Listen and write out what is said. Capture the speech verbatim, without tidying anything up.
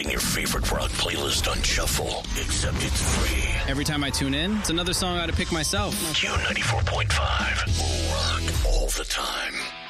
putting your favorite rock playlist on shuffle, except it's free. Every time I tune in, it's another song I ought to pick myself. Q ninety-four point five. Rock all the time.